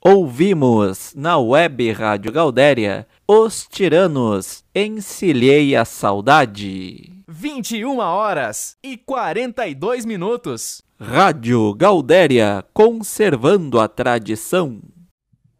Ouvimos na Web Rádio Gaudéria Os Tiranos, Encilhei a Saudade. 21h42. Rádio Gaudéria, conservando a tradição.